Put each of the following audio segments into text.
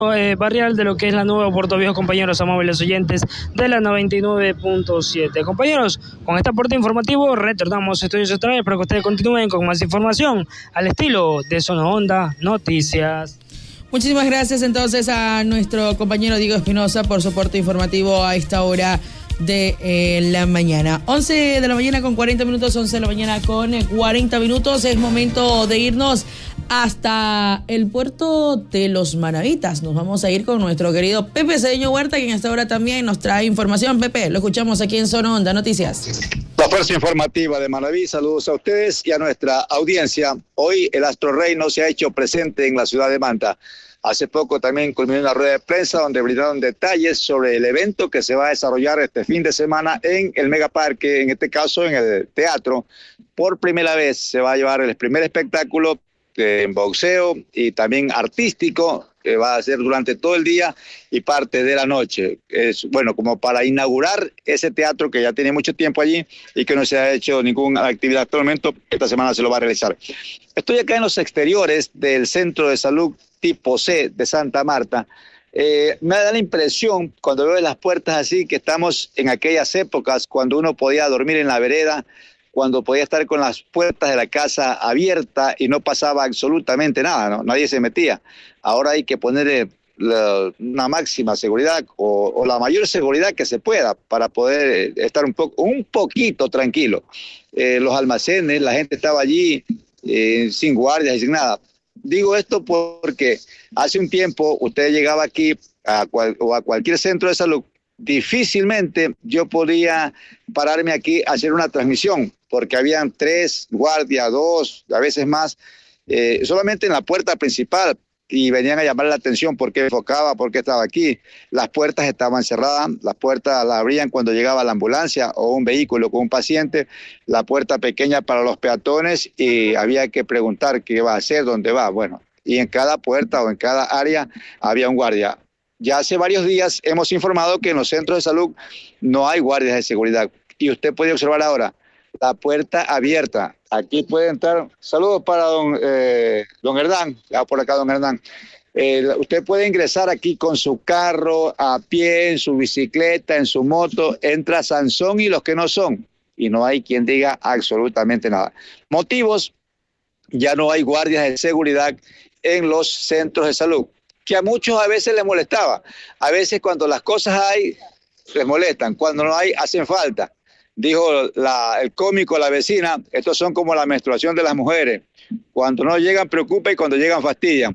barrial de lo que es la nueva Puerto Viejo, compañeros amables oyentes de la 99.7. Compañeros, con este aporte informativo retornamos a estudios otra vez para que ustedes continúen con más información al estilo de Zona Onda Noticias. Muchísimas gracias entonces a nuestro compañero Diego Espinosa por su aporte informativo a esta hora de la mañana. 11 de la mañana con 40 minutos, 11 de la mañana con 40 minutos. Es momento de irnos hasta el puerto de Los Manavitas. Nos vamos a ir con nuestro querido Pepe Cedeño Huerta, quien hasta ahora también nos trae información. Pepe, lo escuchamos aquí en Zona Onda Noticias. La fuerza informativa de Manaví, saludos a ustedes y a nuestra audiencia. Hoy el Astro Rey no se ha hecho presente en la ciudad de Manta. Hace poco también culminó una rueda de prensa donde brindaron detalles sobre el evento que se va a desarrollar este fin de semana en el Megaparque, en este caso en el teatro. Por primera vez se va a llevar el primer espectáculo en boxeo y también artístico, que va a ser durante todo el día y parte de la noche. Es bueno, como para inaugurar ese teatro que ya tiene mucho tiempo allí y que no se ha hecho ninguna actividad hasta el momento. Esta semana se lo va a realizar. Estoy acá en los exteriores del Centro de Salud Tipo C de Santa Marta. Me da la impresión, cuando veo las puertas así, que estamos en aquellas épocas cuando uno podía dormir en la vereda, cuando podía estar con las puertas de la casa abiertas y no pasaba absolutamente nada, ¿no? Nadie se metía. Ahora hay que ponerle una máxima seguridad o la mayor seguridad que se pueda para poder estar un poquito tranquilo. Los almacenes, la gente estaba allí sin guardias y sin nada. Digo esto porque hace un tiempo usted llegaba aquí a cualquier centro de salud, difícilmente yo podía pararme aquí a hacer una transmisión, porque habían 3 guardias, 2, a veces más, solamente en la puerta principal, y venían a llamar la atención porque enfocaba, porque estaba aquí. Las puertas estaban cerradas, las puertas las abrían cuando llegaba la ambulancia o un vehículo con un paciente, la puerta pequeña para los peatones, y había que preguntar qué va a hacer, dónde va. Bueno, y en cada puerta o en cada área había un guardia. Ya hace varios días hemos informado que en los centros de salud no hay guardias de seguridad, y usted puede observar ahora la puerta abierta. Aquí puede entrar. Saludos para don Hernán. Ya por acá, don Hernán. Usted puede ingresar aquí con su carro, a pie, en su bicicleta, en su moto. Entra Sansón y los que no son. Y no hay quien diga absolutamente nada. Motivos: ya no hay guardias de seguridad en los centros de salud, que a muchos a veces les molestaba. A veces cuando las cosas hay, les molestan. Cuando no hay, hacen falta. Dijo el cómico, la vecina, estos son como la menstruación de las mujeres. Cuando no llegan, preocupa, y cuando llegan, fastidian.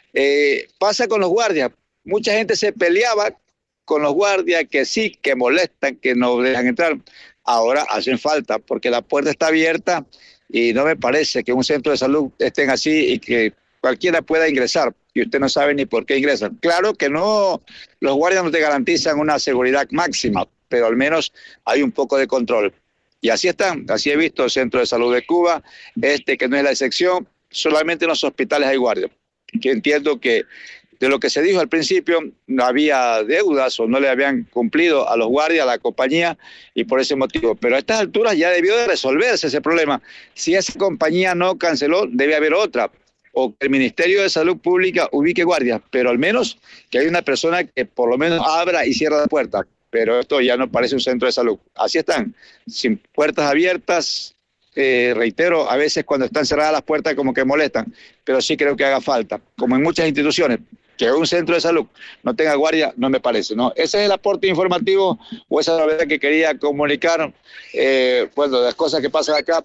Pasa con los guardias. Mucha gente se peleaba con los guardias, que sí, que molestan, que no dejan entrar. Ahora hacen falta, porque la puerta está abierta y no me parece que un centro de salud estén así y que cualquiera pueda ingresar y usted no sabe ni por qué ingresan. Claro que no, los guardias no te garantizan una seguridad máxima, pero al menos hay un poco de control. Y así están, así he visto el Centro de Salud de Cuba, que no es la excepción. Solamente en los hospitales hay guardias. Que entiendo que de lo que se dijo al principio, no había deudas o no le habían cumplido a los guardias, a la compañía, y por ese motivo. Pero a estas alturas ya debió de resolverse ese problema. Si esa compañía no canceló, debe haber otra. O que el Ministerio de Salud Pública ubique guardias, pero al menos que haya una persona que por lo menos abra y cierre la puerta. Pero esto ya no parece un centro de salud. Así están, sin puertas abiertas. Reitero, a veces cuando están cerradas las puertas como que molestan, pero sí creo que haga falta, como en muchas instituciones, que un centro de salud no tenga guardia, no me parece, ¿no? Ese es el aporte informativo, o esa novedad que quería comunicar, bueno, las cosas que pasan acá.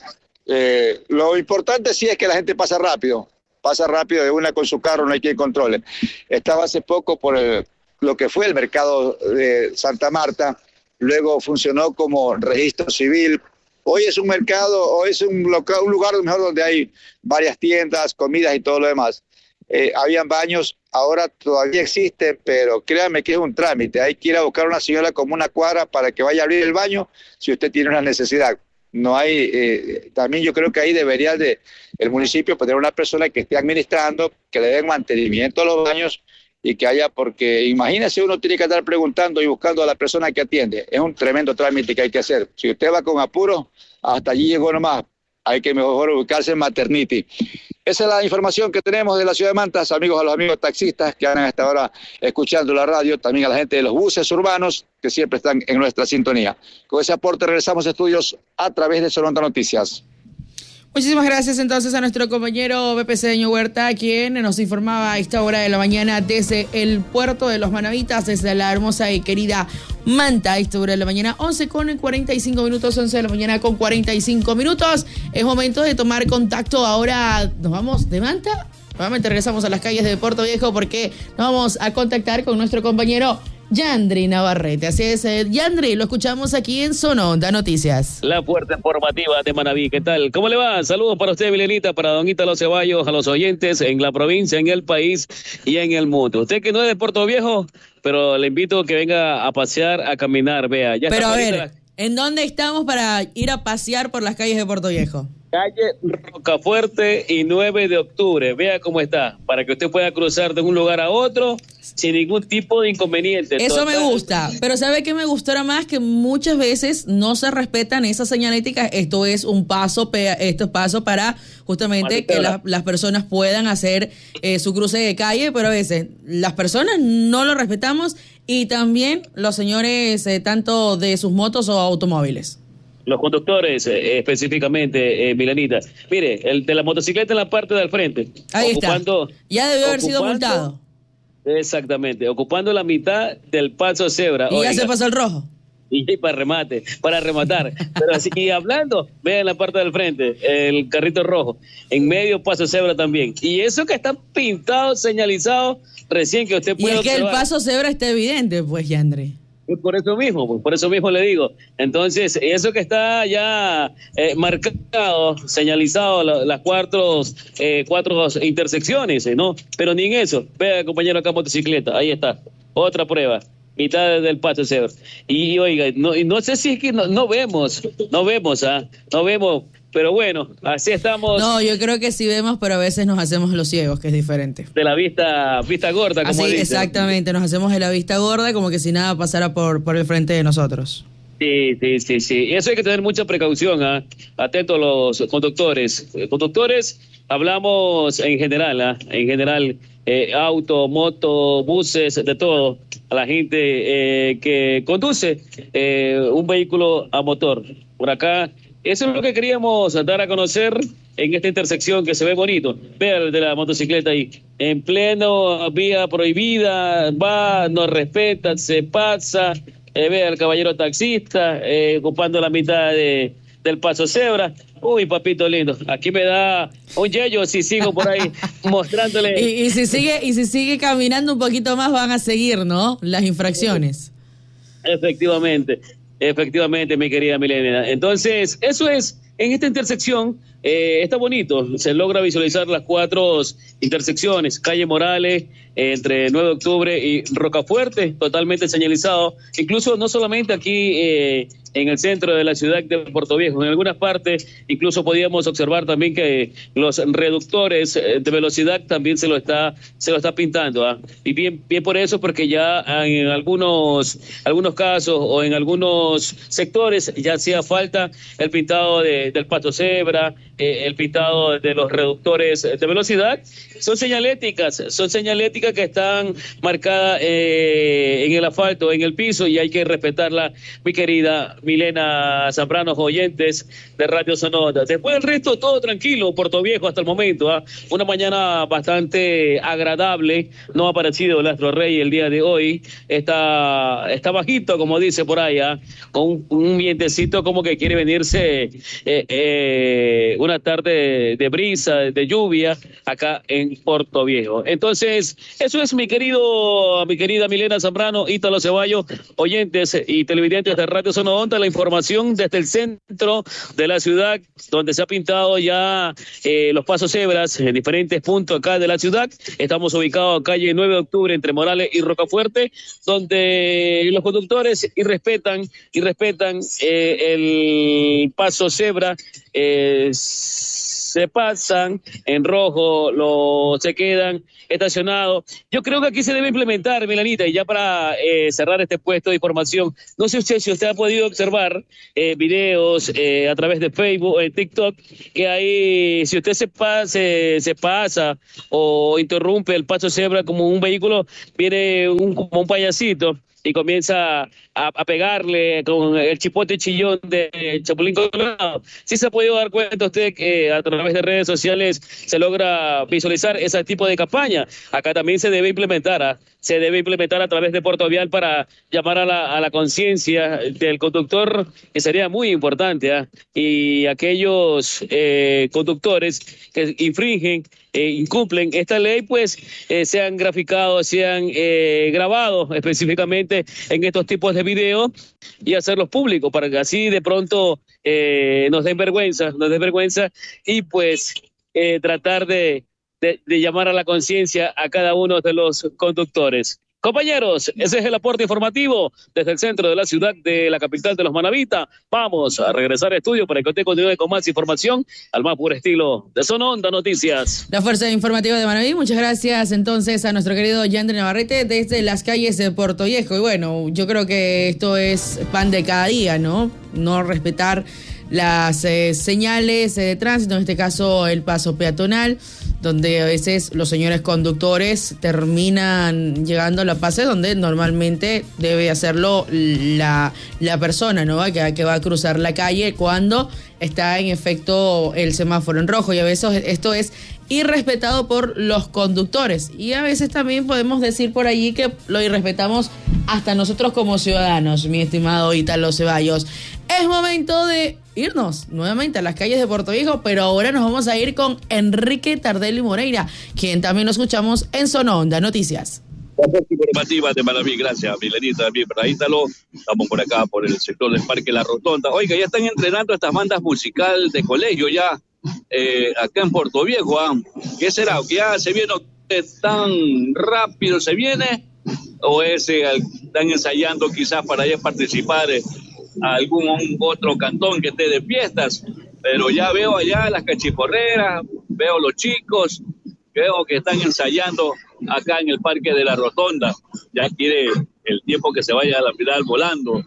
Lo importante sí es que la gente pasa rápido de una con su carro, no hay quien controle. Estaba hace poco por lo que fue el mercado de Santa Marta, luego funcionó como registro civil. Hoy es un mercado, o es un lugar mejor donde hay varias tiendas, comidas y todo lo demás. Habían baños, ahora todavía existen, pero créanme que es un trámite. Hay que ir a buscar a una señora como una cuadra para que vaya a abrir el baño si usted tiene una necesidad. No hay, también yo creo que ahí debería el municipio poner una persona que esté administrando, que le den mantenimiento a los baños y que haya, porque imagínese, uno tiene que andar preguntando y buscando a la persona que atiende. Es un tremendo trámite que hay que hacer. Si usted va con apuro, hasta allí llegó nomás. Hay que mejor ubicarse en Maternity. Esa es la información que tenemos de la ciudad de Manta. Amigos, a los amigos taxistas que han a esta hora escuchando la radio, también a la gente de los buses urbanos que siempre están en nuestra sintonía. Con ese aporte regresamos a estudios a través de Sononda Noticias. Muchísimas gracias entonces a nuestro compañero Pepe Huerta, quien nos informaba a esta hora de la mañana desde el puerto de Los Manavitas, desde la hermosa y querida Manta, a esta hora de la mañana, 11:45, 11 de la mañana con 45 minutos. Es momento de tomar contacto. Ahora nos vamos de Manta. Nuevamente regresamos a las calles de Puerto Viejo porque nos vamos a contactar con nuestro compañero Yandri Navarrete. Así es, Yandri, lo escuchamos aquí en Sononda Noticias. La fuerte informativa de Manaví, ¿qué tal? ¿Cómo le va? Saludos para usted, Milenita, para don Ítalo Ceballos, a los oyentes en la provincia, en el país y en el mundo. Usted que no es de Puerto Viejo, pero le invito a que venga a pasear, a caminar, vea. Ya pero a ver, ¿en dónde estamos para ir a pasear por las calles de Puerto Viejo? Calle Rocafuerte y 9 de octubre, vea cómo está, para que usted pueda cruzar de un lugar a otro sin ningún tipo de inconveniente. Eso me gusta, pero ¿sabe qué me gustará más? Que muchas veces no se respetan esas señaléticas. Esto es un paso, para justamente que las personas puedan hacer su cruce de calle, pero a veces las personas no lo respetamos y también los señores tanto de sus motos o automóviles. Los conductores, específicamente, Milanita. Mire, el de la motocicleta en la parte del frente. Ahí está. Ya debió haber sido multado. Exactamente, ocupando la mitad del paso cebra. Y oiga, ya se pasó el rojo. Y para rematar. Pero así, y hablando, vean la parte del frente, el carrito rojo. En medio paso cebra también. Y eso que está pintado, señalizado, recién que usted puede observar. Y es que el paso cebra está evidente, pues, Yandri. Por eso mismo le digo. Entonces, eso que está ya marcado, señalizado, las cuatro intersecciones, ¿no? Pero ni en eso. Vea, compañero, acá motocicleta, ahí está. Otra prueba. Mitad del paso cebra. Y oiga, no sé si es que no vemos, pero bueno, así estamos. No, yo creo que sí vemos, pero a veces nos hacemos los ciegos, que es diferente. De la vista gorda, como así, dicen. Exactamente, nos hacemos de la vista gorda como que si nada pasara por el frente de nosotros. Sí. Y eso hay que tener mucha precaución, atento a los conductores. Conductores, hablamos en general, auto, moto, buses, de todo. A la gente que conduce un vehículo a motor. Por acá, eso es lo que queríamos dar a conocer en esta intersección que se ve bonito. Vea el de la motocicleta ahí, en pleno vía prohibida, va, no respeta, se pasa. Vea el caballero taxista ocupando la mitad del paso cebra. Uy, papito lindo, aquí me da un yello si sigo por ahí mostrándole. Y si sigue caminando un poquito más van a seguir, ¿no? Las infracciones. Efectivamente, mi querida Milena. Entonces, eso es, en esta intersección está bonito, se logra visualizar las 4 intersecciones, calle Morales, entre 9 de octubre y Rocafuerte, totalmente señalizado, incluso no solamente aquí en el centro de la ciudad de Puerto Viejo, en algunas partes incluso podíamos observar también que los reductores de velocidad también se lo está pintando, y bien por eso, porque ya en algunos casos o en algunos sectores ya hacía falta el pintado del paso cebra, el pintado de los reductores de velocidad. Son señaléticas que están marcadas en el asfalto, en el piso, y hay que respetarla, mi querida Milena Zambrano, oyentes de Radio Sononda. Después del resto, todo tranquilo, Puerto Viejo hasta el momento, una mañana bastante agradable. No ha aparecido el Astro Rey el día de hoy, está bajito, como dice por ahí, con un vientecito como que quiere venirse una tarde de brisa, de lluvia, acá en Puerto Viejo. Entonces, eso es mi querida Milena Zambrano, Ítalo Ceballos, oyentes y televidentes de Radio Sononda, la información desde el centro de la ciudad, donde se ha pintado ya los pasos cebras en diferentes puntos acá de la ciudad. Estamos ubicados en calle 9 de octubre entre Morales y Rocafuerte, donde los conductores respetan el paso cebra se pasan en rojo, se quedan estacionados. Yo creo que aquí se debe implementar, Milanita, y ya para cerrar este puesto de información, no sé si usted ha podido observar videos a través de Facebook, en TikTok, que ahí, si usted se pasa o interrumpe el paso cebra como un vehículo, viene como un payasito y comienza a pegarle con el chipote chillón de Chapulín Colorado. Sí se ha podido dar cuenta usted que a través de redes sociales se logra visualizar ese tipo de campaña. Acá también se debe implementar a través de Puerto Vial para llamar a la conciencia del conductor, que sería muy importante, y aquellos conductores que infringen, incumplen esta ley, pues sean graficados, sean grabados específicamente en estos tipos de videos y hacerlos públicos para que así de pronto nos den vergüenza y pues tratar de llamar a la conciencia a cada uno de los conductores. Compañeros, ese es el aporte informativo desde el centro de la ciudad de la capital de los Manavitas. Vamos a regresar al estudio para que usted continúe con más información al más puro estilo de Sononda Noticias. La Fuerza Informativa de Manaví, muchas gracias entonces a nuestro querido Yandri Navarrete desde las calles de Puerto Viejo. Y bueno, yo creo que esto es pan de cada día, ¿no? No respetar las señales de tránsito, en este caso el paso peatonal, donde a veces los señores conductores terminan llegando a la fase donde normalmente debe hacerlo la persona, ¿no? Que va a cruzar la calle cuando está en efecto el semáforo en rojo, y a veces esto es irrespetado por los conductores, y a veces también podemos decir por allí que lo irrespetamos hasta nosotros como ciudadanos, mi estimado Ítalo Ceballos. Es momento de irnos nuevamente a las calles de Puerto Viejo, pero ahora nos vamos a ir con Enrique Tardelli Moreira, quien también lo escuchamos en Sononda Noticias. Informativa de Manaví, gracias, Milenita, también para Ítalo. Estamos por acá, por el sector del Parque La Rotonda. Oiga, ya están entrenando estas bandas musicales de colegio ya acá en Puerto Viejo. ¿Qué será? ¿Ya se viene tan rápido se viene? ¿O están ensayando quizás para ya participar a algún otro cantón que esté de fiestas? Pero ya veo allá las cachiporreras, veo los chicos, veo que están ensayando acá en el Parque de la Rotonda. Ya quiere el tiempo que se vaya a la final volando.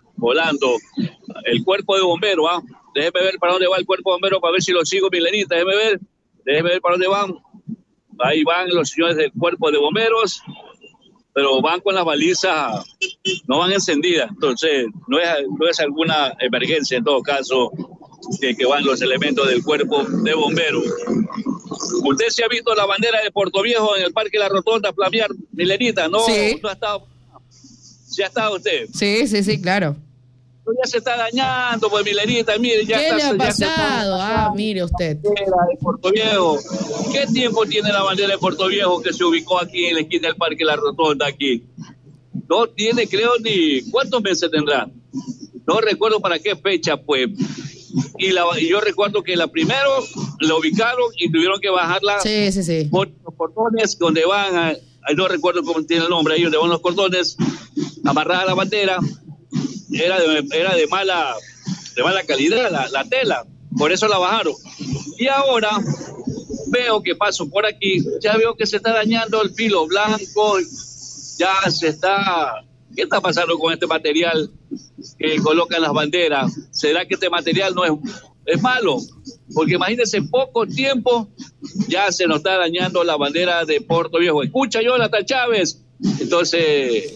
El cuerpo de bomberos, déjeme ver para dónde va el cuerpo de bomberos para ver si lo sigo, Milenita, déjeme ver para dónde van. Ahí van los señores del cuerpo de bomberos, pero van con las balizas, no van encendidas, entonces no es alguna emergencia en todo caso que van los elementos del cuerpo de bomberos. ¿Usted se ha visto la bandera de Puerto Viejo en el Parque La Rotonda flamear, Milenita? ¿No? Sí. ¿No ha estado? ¿Sí ha estado usted? Sí, claro. Ya se está dañando, pues, Milenita, mire, ya ¿Qué está. le ha ya pasado? Mire usted. La bandera de Puerto Viejo. ¿Qué tiempo tiene la bandera de Puerto Viejo que se ubicó aquí en la esquina del Parque La Rotonda aquí? No tiene, creo, ni cuántos meses tendrá. No recuerdo para qué fecha, pues. Y yo recuerdo que la primero la ubicaron y tuvieron que bajarla por los cordones donde van no recuerdo cómo tiene el nombre ahí, donde van los cordones, amarrada la bandera. Era de mala calidad la tela, por eso la bajaron. Y ahora veo que paso por aquí, ya veo que se está dañando el filo blanco, ya se está... ¿Qué está pasando con este material que colocan las banderas? ¿Será que este material no es malo? Porque imagínense, en poco tiempo ya se nos está dañando la bandera de Puerto Viejo. Escucha, Jonathan Chávez. Entonces,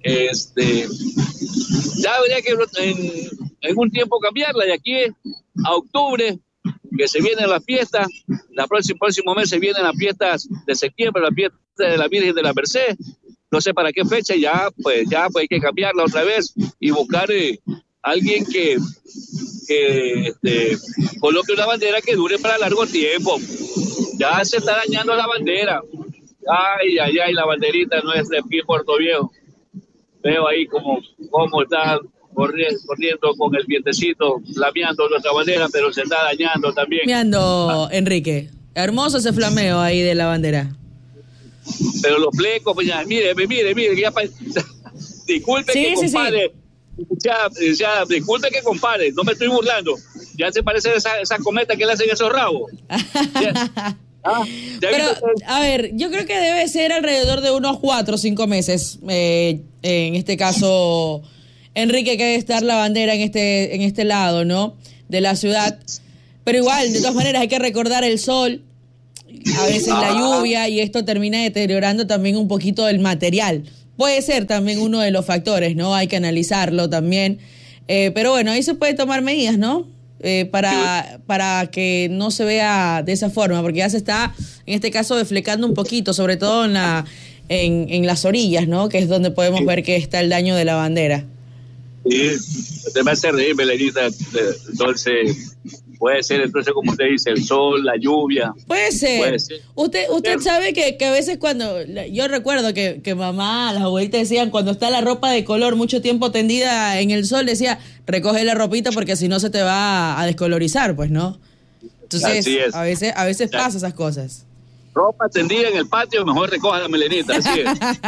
ya habría que en un tiempo cambiarla, de aquí a octubre, que se vienen las fiestas, próximo mes se vienen las fiestas de septiembre, la fiesta de la Virgen de la Merced. No sé para qué fecha, ya pues hay que cambiarla otra vez y buscar alguien que coloque una bandera que dure para largo tiempo. Ya se está dañando la bandera. Ay, la banderita no es de aquí en Puerto Viejo. Veo ahí como está corriendo con el vientecito, flameando nuestra bandera, pero se está dañando también. Flameando, Enrique. Hermoso ese flameo ahí de la bandera. Pero los flecos, pues ya, mire, ya disculpe sí, que compare, sí. Ya, disculpe que compare, no me estoy burlando, ya se parece a esa cometa que le hacen esos rabos. Pero, a ver, yo creo que debe ser alrededor de unos 4 o 5 meses. En este caso, Enrique, que debe estar la bandera en este lado, ¿no? De la ciudad. Pero igual, de todas maneras, hay que recordar el sol, a veces la lluvia, y esto termina deteriorando también un poquito el material. Puede ser también uno de los factores, ¿no? Hay que analizarlo también. Pero bueno, ahí se puede tomar medidas, ¿no? Para que no se vea de esa forma, porque ya se está, en este caso, deflecando un poquito, sobre todo en las orillas, ¿no? Que es donde podemos ver que está el daño de la bandera. Sí, te me hace reír, Belenita. Entonces, puede ser, entonces, como usted dice, el sol, la lluvia. Puede ser. Usted sabe que a veces cuando, yo recuerdo que mamá, las abuelitas decían, cuando está la ropa de color mucho tiempo tendida en el sol, decía, recoge la ropita porque si no se te va a descolorizar, pues, ¿no? Entonces, a veces pasa esas cosas. Ropa tendida en el patio, mejor recoja la melenita, así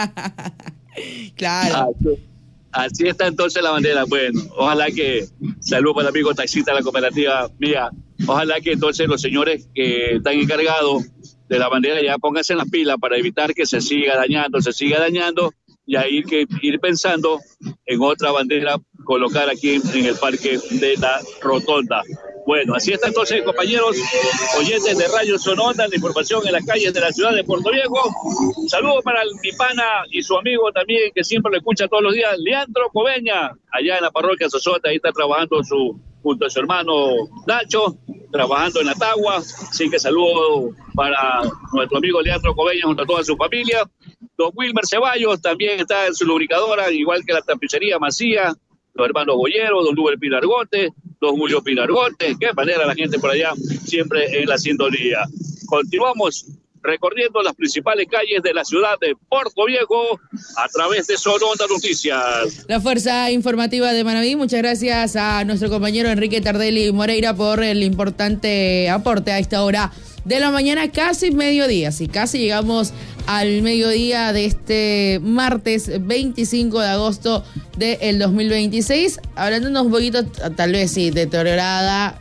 es. Claro. Así está entonces la bandera. Bueno, ojalá que, saludos para el amigo taxista de la cooperativa mía, ojalá que entonces los señores que están encargados de la bandera ya pónganse en las pilas para evitar que se siga dañando, y ahí ir pensando en otra bandera, colocar aquí en el parque de la Rotonda. Bueno, así está entonces, compañeros oyentes de Radio Sononda, la información en las calles de la ciudad de Puerto Viejo. Saludos para mi pana y su amigo también, que siempre lo escucha todos los días, Leandro Coveña, allá en la parroquia Sosota. Ahí está trabajando junto a su hermano Nacho, trabajando en la Tagua. Así que saludos para nuestro amigo Leandro Coveña junto a toda su familia. Don Wilmer Ceballos también está en su lubricadora, igual que la tapicería Macía, los hermanos Boyero, don Luber Pinargote, don Julio Pinargote. Qué manera la gente por allá, siempre en la sintonía. Continuamos recorriendo las principales calles de la ciudad de Puerto Viejo a través de Sononda Noticias. La Fuerza Informativa de Manabí, muchas gracias a nuestro compañero Enrique Tardelli Moreira por el importante aporte a esta hora de la mañana, casi mediodía. Sí, casi llegamos al mediodía de este martes 25 de agosto del 2026, hablándonos un poquito, tal vez sí, deteriorada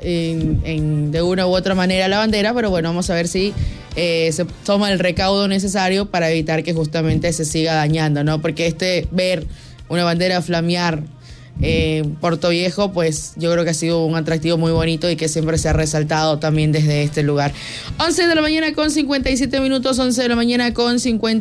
de una u otra manera la bandera, pero bueno, vamos a ver si se toma el recaudo necesario para evitar que justamente se siga dañando, ¿no? Porque ver una bandera flamear Puerto Viejo, pues yo creo que ha sido un atractivo muy bonito y que siempre se ha resaltado también desde este lugar. 11 de la mañana con 57 minutos, 11 de la mañana con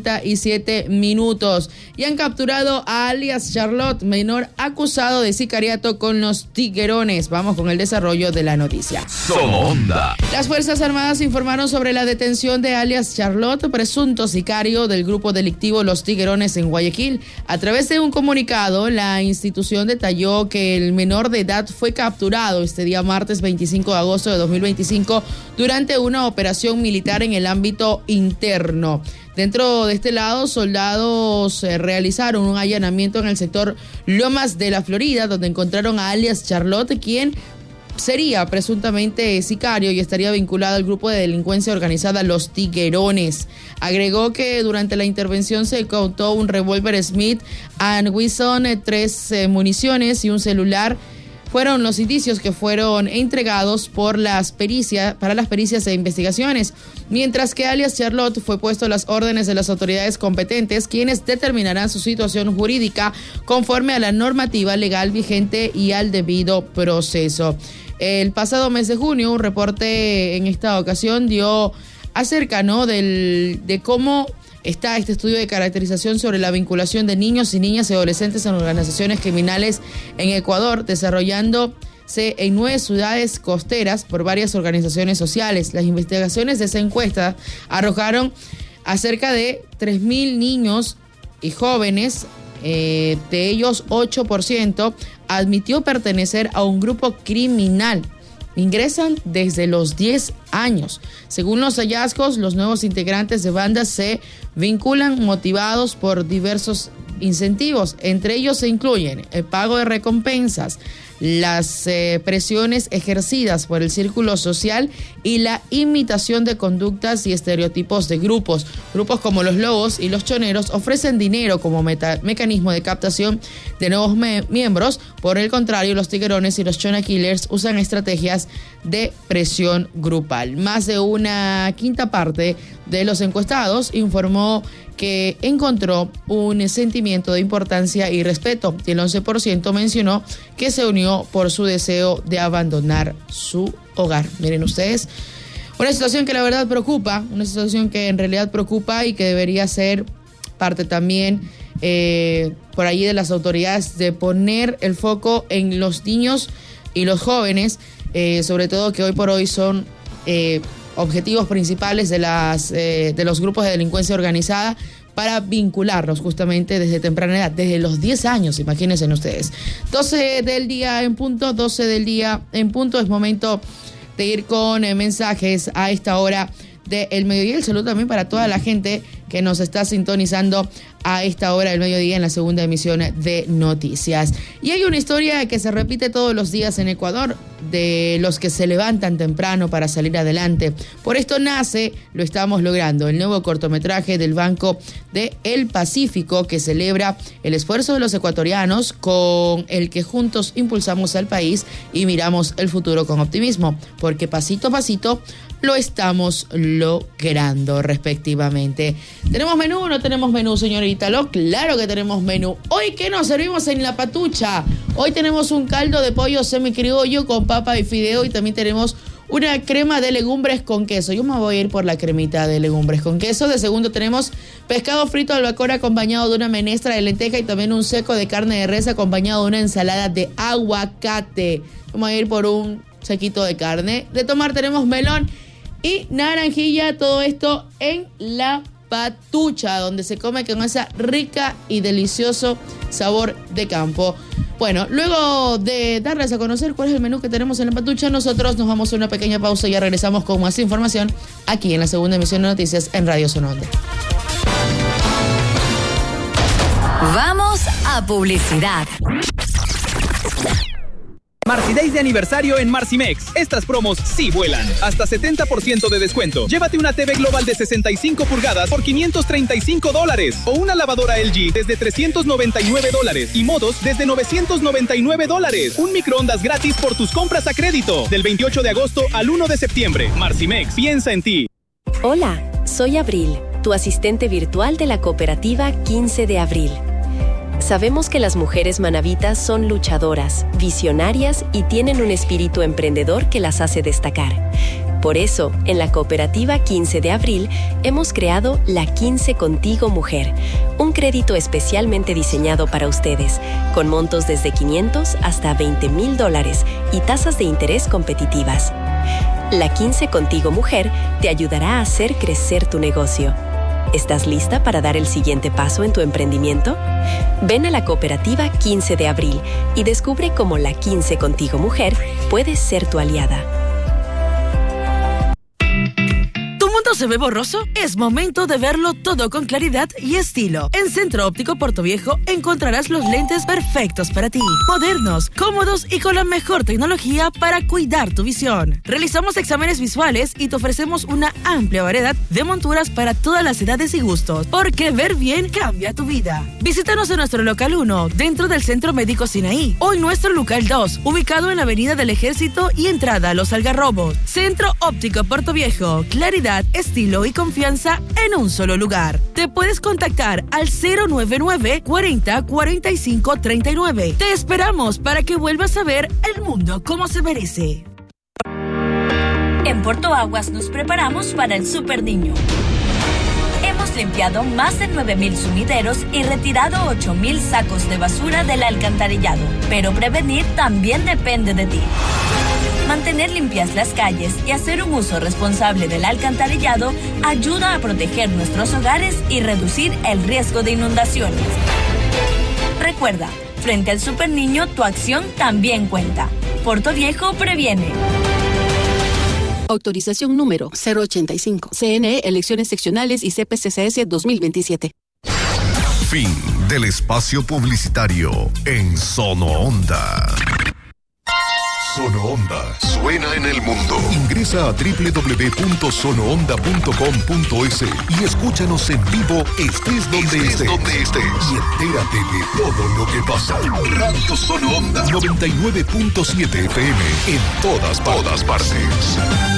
57 minutos. Y han capturado a alias Charlotte, menor acusado de sicariato con los Tiguerones. Vamos con el desarrollo de la noticia. Sononda. Las Fuerzas Armadas informaron sobre la detención de alias Charlotte, presunto sicario del grupo delictivo Los Tiguerones en Guayaquil. A través de un comunicado, la institución detalló que el menor de edad fue capturado este día martes 25 de agosto de 2025 durante una operación militar en el ámbito interno. Dentro de este lado, soldados realizaron un allanamiento en el sector Lomas de la Florida, donde encontraron a alias Charlotte, quien sería presuntamente sicario y estaría vinculado al grupo de delincuencia organizada Los Tiguerones. Agregó que durante la intervención se incautó un revólver Smith & Wesson, 3 municiones y un celular. Fueron los indicios que fueron entregados para las pericias e investigaciones, mientras que alias Charlotte fue puesto a las órdenes de las autoridades competentes, quienes determinarán su situación jurídica conforme a la normativa legal vigente y al debido proceso. El pasado mes de junio, un reporte en esta ocasión dio acerca, ¿no?, de cómo está este estudio de caracterización sobre la vinculación de niños y niñas y adolescentes en organizaciones criminales en Ecuador, desarrollándose en 9 ciudades costeras por varias organizaciones sociales. Las investigaciones de esa encuesta arrojaron acerca de 3.000 niños y jóvenes, de ellos 8% admitió pertenecer a un grupo criminal. Ingresan desde los 10 años. Según los hallazgos, los nuevos integrantes de bandas se vinculan motivados por diversos incentivos. Entre ellos se incluyen el pago de recompensas, las presiones ejercidas por el círculo social y la imitación de conductas y estereotipos de grupos. Grupos como los lobos y los choneros ofrecen dinero como mecanismo de captación de nuevos miembros. Por el contrario, los tiguerones y los chona killers usan estrategias de presión grupal. Más de una quinta parte de los encuestados informó que encontró un sentimiento de importancia y respeto, y el 11% mencionó que se unió por su deseo de abandonar su hogar. Miren ustedes, una situación que la verdad preocupa, una situación que en realidad preocupa y que debería ser parte también por allí de las autoridades de poner el foco en los niños y los jóvenes, sobre todo que hoy por hoy son objetivos principales de los grupos de delincuencia organizada, para vincularlos justamente desde temprana edad, desde los 10 años, imagínense ustedes. 12 del día en punto, es momento de ir con mensajes a esta hora del mediodía. El saludo también para toda la gente que nos está sintonizando a esta hora del mediodía en la segunda emisión de Noticias. Y hay una historia que se repite todos los días en Ecuador, de los que se levantan temprano para salir adelante. Por esto nace Lo Estamos Logrando, el nuevo cortometraje del Banco del Pacífico, que celebra el esfuerzo de los ecuatorianos, con el que juntos impulsamos al país y miramos el futuro con optimismo, porque pasito a pasito lo estamos logrando, respectivamente. ¿Tenemos menú o no tenemos menú, señorita Lo? Claro que tenemos menú. Hoy, ¿qué nos servimos en la patucha? Hoy tenemos un caldo de pollo semicriollo con papa y fideo, y también tenemos una crema de legumbres con queso. Yo me voy a ir por la cremita de legumbres con queso. De segundo tenemos pescado frito al vapor acompañado de una menestra de lenteja y también un seco de carne de res acompañado de una ensalada de aguacate. Vamos a ir por un sequito de carne. De tomar tenemos melón y naranjilla, todo esto en la patucha, donde se come con esa rica y delicioso sabor de campo. Bueno, luego de darles a conocer cuál es el menú que tenemos en la patucha, nosotros nos vamos a una pequeña pausa y ya regresamos con más información aquí en la segunda emisión de Noticias en Radio Sononda. Vamos a publicidad. Marcy Days de aniversario en Marcimex. Estas promos sí vuelan. Hasta 70% de descuento. Llévate una TV Global de 65 pulgadas por $535 o una lavadora LG desde $399 y modos desde $999. Un microondas gratis por tus compras a crédito. Del 28 de agosto al 1 de septiembre. Marcimex, piensa en ti. Hola, soy Abril, tu asistente virtual de la cooperativa 15 de Abril. Sabemos que las mujeres manavitas son luchadoras, visionarias y tienen un espíritu emprendedor que las hace destacar. Por eso, en la cooperativa 15 de Abril, hemos creado la 15 Contigo Mujer, un crédito especialmente diseñado para ustedes, con montos desde $500 hasta $20,000 y tasas de interés competitivas. La 15 Contigo Mujer te ayudará a hacer crecer tu negocio. ¿Estás lista para dar el siguiente paso en tu emprendimiento? Ven a la cooperativa 15 de Abril y descubre cómo la 15 Contigo Mujer puede ser tu aliada. ¿Se ve borroso? Es momento de verlo todo con claridad y estilo. En Centro Óptico Portoviejo encontrarás los lentes perfectos para ti. Modernos, cómodos y con la mejor tecnología para cuidar tu visión. Realizamos exámenes visuales y te ofrecemos una amplia variedad de monturas para todas las edades y gustos, porque ver bien cambia tu vida. Visítanos en nuestro local 1, dentro del Centro Médico Sinaí, o en nuestro local 2, ubicado en la Avenida del Ejército y entrada a Los Algarrobos. Centro Óptico Portoviejo, claridad, estilo y confianza en un solo lugar. Te puedes contactar al 099 40 45 39. Te esperamos para que vuelvas a ver el mundo como se merece. En Porto Aguas nos preparamos para el Super Niño. Hemos limpiado más de 9,000 sumideros y retirado 8,000 sacos de basura del alcantarillado. Pero prevenir también depende de ti. Mantener limpias las calles y hacer un uso responsable del alcantarillado ayuda a proteger nuestros hogares y reducir el riesgo de inundaciones. Recuerda, frente al Super Niño, tu acción también cuenta. Portoviejo previene. Autorización número 085. CNE, Elecciones Seccionales y CPCCS 2027. Fin del espacio publicitario en Sono Onda. Sono Onda suena en el mundo. Ingresa a www.sonoonda.com.es y escúchanos en vivo, estés donde estés. Y entérate de todo lo que pasa. Radio Sono Onda 99.7 FM en todas partes.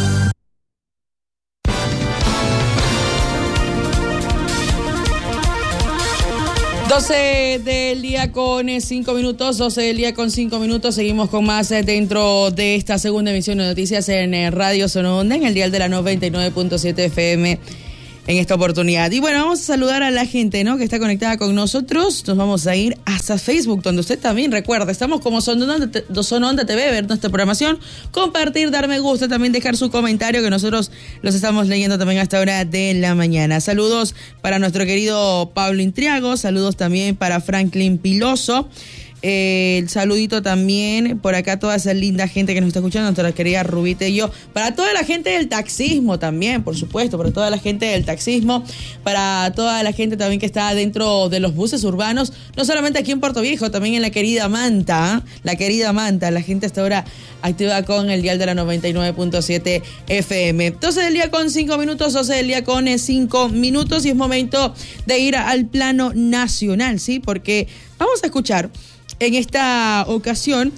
12 del día con 5 minutos, 12 del día con 5 minutos. Seguimos con más dentro de esta segunda emisión de noticias en Radio Sono Onda, en el dial de la 99.7 FM en esta oportunidad. Y bueno, vamos a saludar a la gente, ¿no?, que está conectada con nosotros. Nos vamos a ir hasta Facebook, donde usted también recuerda, estamos como Sono Onda TV, ver nuestra programación, compartir, dar me gusta, también dejar su comentario, que nosotros los estamos leyendo también a esta hora de la mañana. Saludos para nuestro querido Pablo Intriago, saludos también para Franklin Piloso. El saludito también por acá a toda esa linda gente que nos está escuchando, nuestra querida Rubita y yo, para toda la gente del taxismo también, por supuesto, para toda la gente del taxismo, para toda la gente también que está dentro de los buses urbanos, no solamente aquí en Puerto Viejo, también en la querida Manta, la gente hasta ahora activa con el dial de la 99.7 FM. 12 del día con 5 minutos, 12 del día con 5 minutos, y es momento de ir al plano nacional, ¿sí? Porque vamos a escuchar en esta ocasión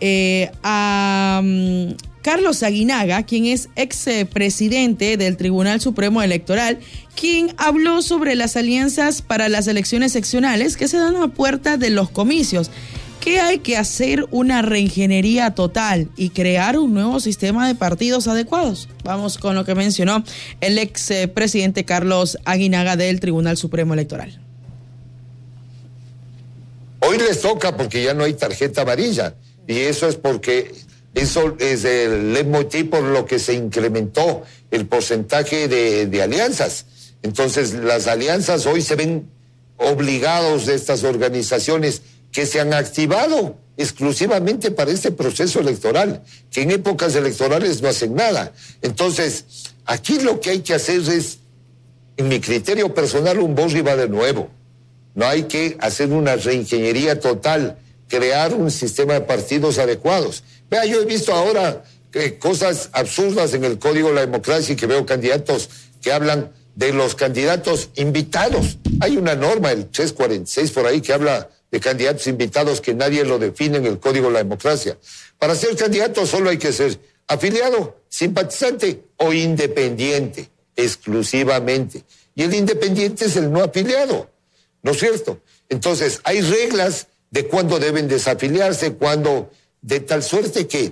a Carlos Aguinaga, quien es expresidente del Tribunal Supremo Electoral, quien habló sobre las alianzas para las elecciones seccionales que se dan a puerta de los comicios, que hay que hacer una reingeniería total y crear un nuevo sistema de partidos adecuados. Vamos con lo que mencionó el expresidente Carlos Aguinaga del Tribunal Supremo Electoral. Hoy les toca porque ya no hay tarjeta amarilla, y eso es porque eso es el leitmotiv por lo que se incrementó el porcentaje de alianzas. Entonces las alianzas hoy se ven obligados de estas organizaciones que se han activado exclusivamente para este proceso electoral, que en épocas electorales no hacen nada. Entonces aquí lo que hay que hacer es, en mi criterio personal, un borra y va de nuevo. No hay que hacer una reingeniería total, crear un sistema de partidos adecuados. Vea, yo he visto ahora cosas absurdas en el Código de la Democracia, y que veo candidatos que hablan de los candidatos invitados. Hay una norma, el 346 por ahí, que habla de candidatos invitados, que nadie lo define en el Código de la Democracia. Para ser candidato solo hay que ser afiliado, simpatizante o independiente, exclusivamente. Y el independiente es el no afiliado, ¿no es cierto? Entonces, hay reglas de cuándo deben desafiliarse, cuándo, de tal suerte que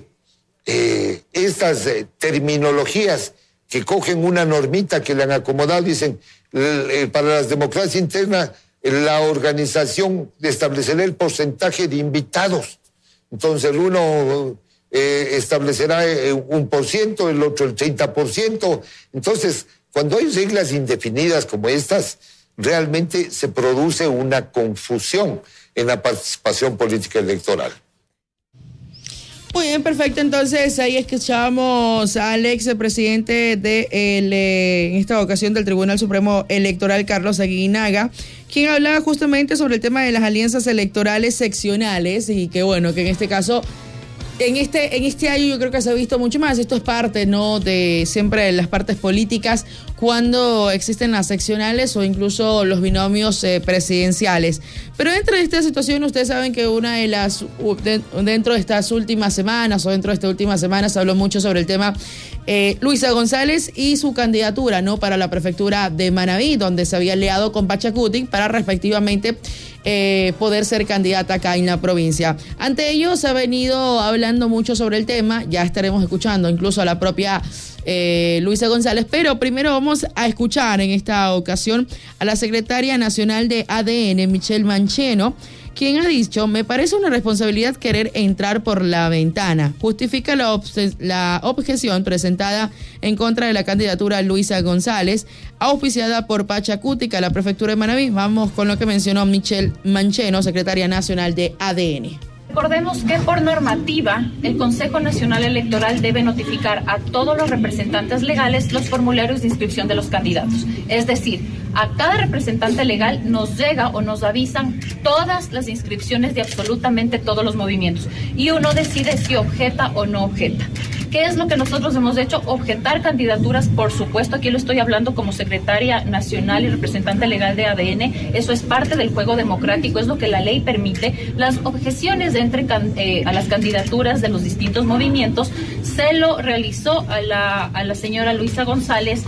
estas terminologías que cogen una normita que le han acomodado, dicen, para las democracias internas, la organización establecerá el porcentaje de invitados. Entonces, el uno establecerá 1%, el otro el 30%. Entonces, cuando hay reglas indefinidas como estas, realmente se produce una confusión en la participación política electoral. Muy bien, perfecto. Entonces, ahí escuchábamos al expresidente en esta ocasión del Tribunal Supremo Electoral, Carlos Aguinaga, quien hablaba justamente sobre el tema de las alianzas electorales seccionales, y que bueno, que en este caso, en este año yo creo que se ha visto mucho más. Esto es parte, ¿no?, de siempre las partes políticas, cuando existen las seccionales o incluso los binomios presidenciales. Pero dentro de esta situación, ustedes saben que dentro de estas últimas semanas, o dentro de esta última semana, se habló mucho sobre el tema Luisa González y su candidatura, ¿no?, para la prefectura de Manabí, donde se había aliado con Pachacuti para respectivamente poder ser candidata acá en la provincia. Ante ello se ha venido hablando mucho sobre el tema, ya estaremos escuchando incluso a la propia Luisa González, pero primero vamos a escuchar en esta ocasión a la secretaria nacional de ADN, Michelle Mancheno, quien ha dicho: me parece una responsabilidad querer entrar por la ventana. Justifica la objeción presentada en contra de la candidatura Luisa González, auspiciada por Pachacuti a la prefectura de Manabí. Vamos con lo que mencionó Michelle Mancheno, secretaria nacional de ADN. Recordemos que por normativa el Consejo Nacional Electoral debe notificar a todos los representantes legales los formularios de inscripción de los candidatos. Es decir, A cada representante legal nos llega o nos avisan todas las inscripciones de absolutamente todos los movimientos y uno decide si objeta o no objeta. ¿Qué es lo que nosotros hemos hecho? Objetar candidaturas, por supuesto, aquí lo estoy hablando como secretaria nacional y representante legal de ADN, eso es parte del juego democrático, es lo que la ley permite. Las objeciones a las candidaturas de los distintos movimientos se lo realizó a la señora Luisa González.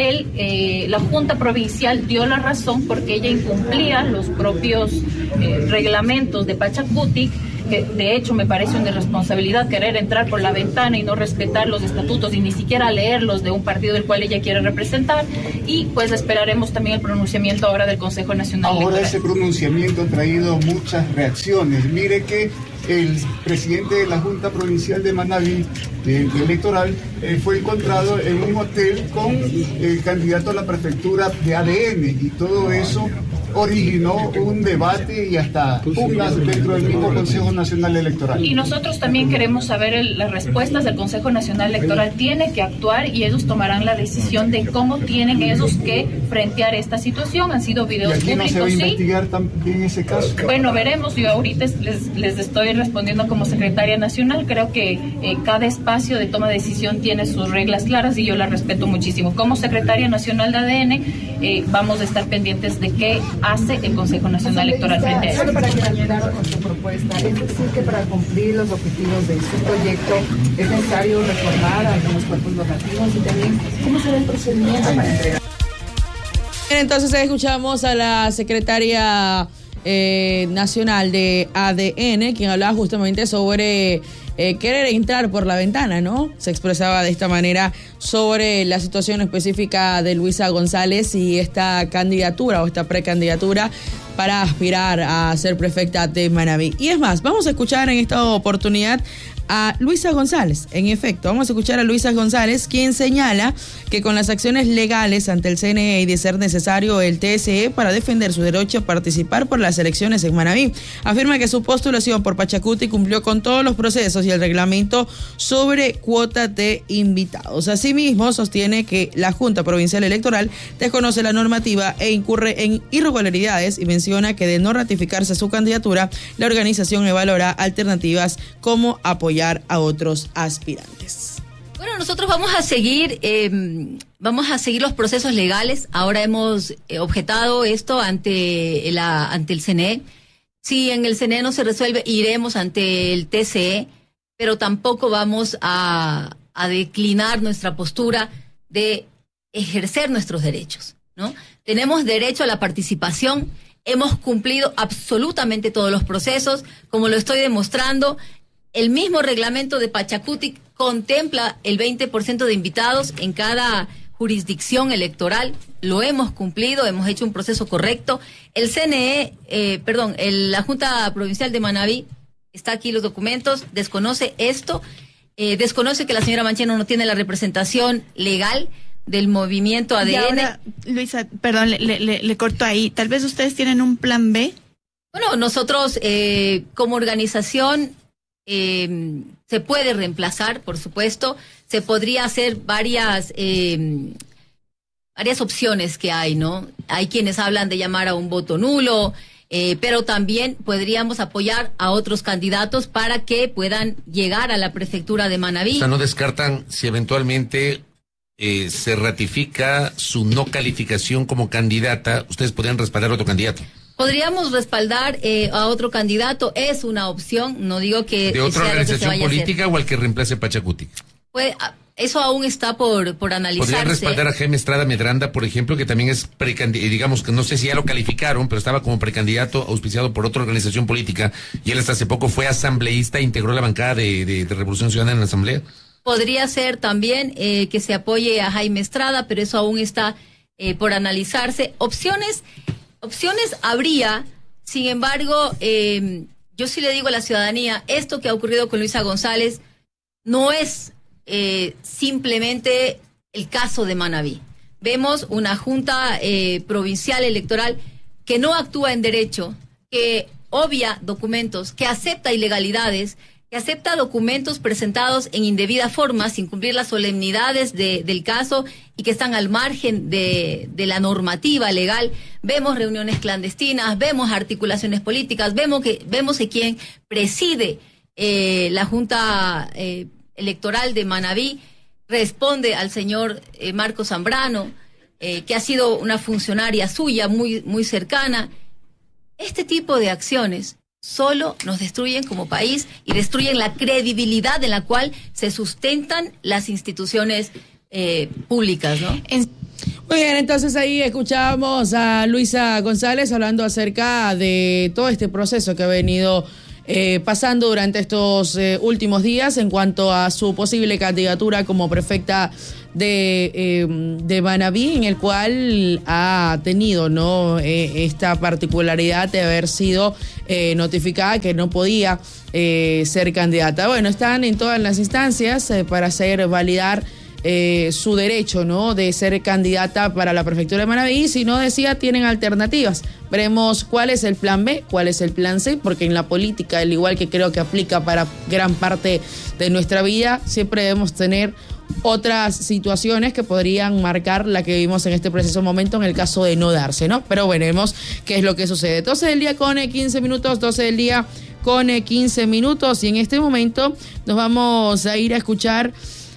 La Junta Provincial dio la razón porque ella incumplía los propios reglamentos de Pachacutic. Que de hecho me parece una irresponsabilidad querer entrar por la ventana y no respetar los estatutos y ni siquiera leerlos de un partido del cual ella quiere representar, y pues esperaremos también el pronunciamiento ahora del Consejo Nacional Electoral. Ahora ese pronunciamiento ha traído muchas reacciones. Mire que el presidente de la Junta Provincial de Manabí electoral fue encontrado en un hotel con el candidato a la prefectura de ADN, y todo eso originó un debate y hasta pugnas dentro del mismo Consejo Nacional Electoral. Y nosotros también queremos saber las respuestas del Consejo Nacional Electoral. Tiene que actuar y ellos tomarán la decisión de cómo tienen ellos que frentear esta situación. Han sido videos públicos. ¿Y aquí no se va a investigar también ese caso? Bueno, veremos. Yo ahorita les estoy respondiendo como secretaria nacional. Creo que cada espacio de toma de decisión tiene sus reglas claras y yo las respeto muchísimo. Como secretaria nacional de ADN vamos a estar pendientes de qué hace el Consejo Nacional Electoral frente a eso. Para que terminaron con su propuesta, es decir que para cumplir los objetivos de su proyecto es necesario reformar algunos cuerpos normativos y también cómo será el procedimiento para entregar. Entonces escuchamos a la secretaria nacional de ADN, quien hablaba justamente sobre querer entrar por la ventana, ¿no? Se expresaba de esta manera sobre la situación específica de Luisa González y esta candidatura o esta precandidatura para aspirar a ser prefecta de Manabí. Y es más, vamos a escuchar en esta oportunidad a Luisa González. En efecto, vamos a escuchar a Luisa González, quien señala que con las acciones legales ante el CNE y de ser necesario el TSE para defender su derecho a participar por las elecciones en Manabí, afirma que su postulación por Pachacuti cumplió con todos los procesos y el reglamento sobre cuota de invitados. Asimismo, sostiene que la Junta Provincial Electoral desconoce la normativa e incurre en irregularidades y menciona que de no ratificarse su candidatura, la organización evaluará alternativas como apoyar a otros aspirantes. Bueno, nosotros vamos a seguir los procesos legales. Ahora hemos objetado esto ante el CNE. Si en el CNE no se resuelve, iremos ante el TCE, pero tampoco vamos a declinar nuestra postura de ejercer nuestros derechos, ¿no? Tenemos derecho a la participación, hemos cumplido absolutamente todos los procesos, como lo estoy demostrando. El mismo reglamento de Pachacutic contempla el 20% de invitados en cada jurisdicción electoral. Lo hemos cumplido, hemos hecho un proceso correcto. El CNE, la Junta Provincial de Manabí, está aquí los documentos, desconoce esto, desconoce que la señora Mancheno no tiene la representación legal del movimiento ADN. Y ahora, Luisa, perdón, le corto ahí. Tal vez ustedes tienen un plan B. Bueno, nosotros como organización se puede reemplazar, por supuesto. Se podría hacer varias opciones que hay, ¿no? Hay quienes hablan de llamar a un voto nulo, pero también podríamos apoyar a otros candidatos para que puedan llegar a la prefectura de Manabí. O sea, no descartan si eventualmente se ratifica su no calificación como candidata, ustedes podrían respaldar a otro candidato. Podríamos respaldar a otro candidato, es una opción, no digo que ¿de otra sea organización política o al que reemplace Pachacutic? Pues eso aún está por analizarse. ¿Podrían respaldar a Jaime Estrada Medranda, por ejemplo, que también es digamos que no sé si ya lo calificaron, pero estaba como precandidato auspiciado por otra organización política y él hasta hace poco fue asambleísta e integró la bancada de Revolución Ciudadana en la Asamblea? Podría ser también que se apoye a Jaime Estrada, pero eso aún está por analizarse. Opciones habría, sin embargo, yo sí le digo a la ciudadanía, esto que ha ocurrido con Luisa González no es simplemente el caso de Manabí. Vemos una junta provincial electoral que no actúa en derecho, que obvia documentos, que acepta ilegalidades, que acepta documentos presentados en indebida forma, sin cumplir las solemnidades del caso y que están al margen de la normativa legal. Vemos reuniones clandestinas, vemos articulaciones políticas, vemos que quien preside la Junta Electoral de Manabí responde al señor Marco Zambrano, que ha sido una funcionaria suya muy, muy cercana. Este tipo de acciones solo nos destruyen como país y destruyen la credibilidad en la cual se sustentan las instituciones públicas, ¿no? Muy bien, entonces ahí escuchábamos a Luisa González hablando acerca de todo este proceso que ha venido pasando durante estos últimos días en cuanto a su posible candidatura como prefecta de Manabí, en el cual ha tenido, ¿no?, esta particularidad de haber sido notificada que no podía ser candidata. Bueno, están en todas las instancias para hacer validar su derecho, ¿no?, de ser candidata para la prefectura de Manabí. Si no, decía, tienen alternativas. Veremos cuál es el plan B, cuál es el plan C, porque en la política, al igual que creo que aplica para gran parte de nuestra vida, siempre debemos tener otras situaciones que podrían marcar la que vivimos en este preciso momento en el caso de no darse, ¿no? Pero veremos qué es lo que sucede. 12 del día con 15 minutos, 12 del día con 15 minutos, y en este momento nos vamos a ir a escuchar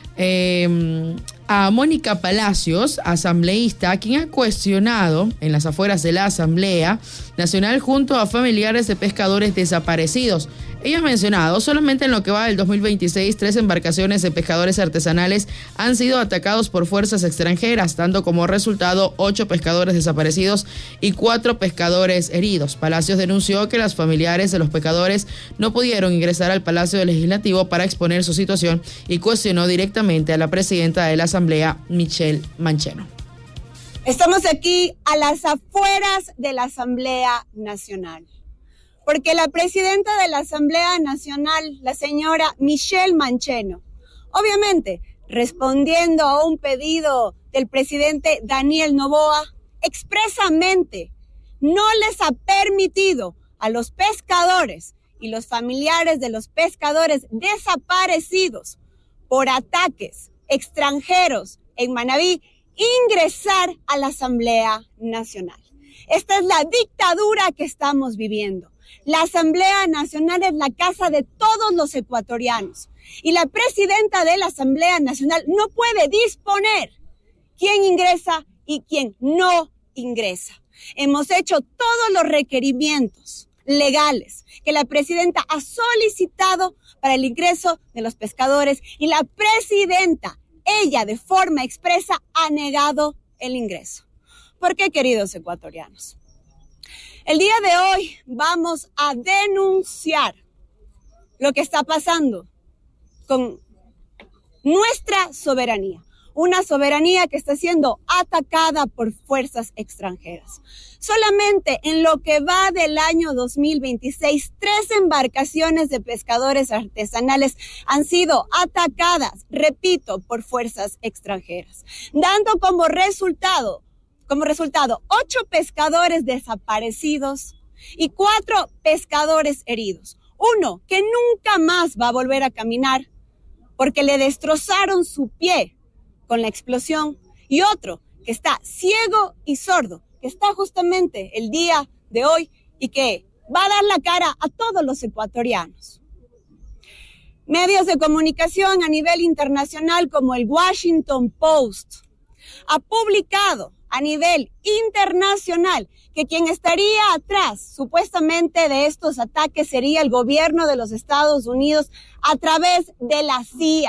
a Mónica Palacios, asambleísta, quien ha cuestionado en las afueras de la Asamblea Nacional junto a familiares de pescadores desaparecidos. Ella ha mencionado, solamente en lo que va del 2026, 3 embarcaciones de pescadores artesanales han sido atacados por fuerzas extranjeras, dando como resultado 8 pescadores desaparecidos y 4 pescadores heridos. Palacios denunció que los familiares de los pescadores no pudieron ingresar al Palacio Legislativo para exponer su situación y cuestionó directamente a la presidenta de la Asamblea, Michelle Mancheno. Estamos aquí a las afueras de la Asamblea Nacional, porque la presidenta de la Asamblea Nacional, la señora Michelle Mancheno, obviamente respondiendo a un pedido del presidente Daniel Noboa, expresamente no les ha permitido a los pescadores y los familiares de los pescadores desaparecidos por ataques extranjeros en Manabí ingresar a la Asamblea Nacional. Esta es la dictadura que estamos viviendo. La Asamblea Nacional es la casa de todos los ecuatorianos y la presidenta de la Asamblea Nacional no puede disponer quién ingresa y quién no ingresa. Hemos hecho todos los requerimientos legales que la presidenta ha solicitado para el ingreso de los pescadores y la presidenta, ella de forma expresa, ha negado el ingreso. ¿Por qué, queridos ecuatorianos? El día de hoy vamos a denunciar lo que está pasando con nuestra soberanía. Una soberanía que está siendo atacada por fuerzas extranjeras. Solamente en lo que va del año 2026, 3 embarcaciones de pescadores artesanales han sido atacadas, repito, por fuerzas extranjeras, dando como resultado 8 pescadores desaparecidos y 4 pescadores heridos. Uno que nunca más va a volver a caminar porque le destrozaron su pie con la explosión, y otro que está ciego y sordo, que está justamente el día de hoy y que va a dar la cara a todos los ecuatorianos. Medios de comunicación a nivel internacional como el Washington Post ha publicado a nivel internacional que quien estaría atrás supuestamente de estos ataques sería el gobierno de los Estados Unidos a través de la CIA.